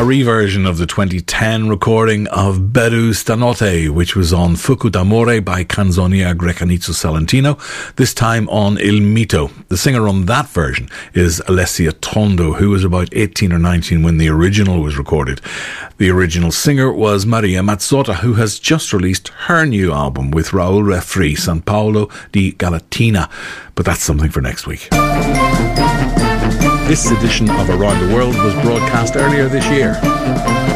A reversion of the 2010 recording of Beru Stanotte, which was on Fuoco d'Amore by Canzonia Grecanizzo Salentino, this time on Il Mito. The singer on that version is Alessia Tondo, who was about 18 or 19 when the original was recorded. The original singer was Maria Mazzotta, who has just released her new album with Raul Refri, San Paolo di Galatina. But that's something for next week. This edition of Around the World was broadcast earlier this year.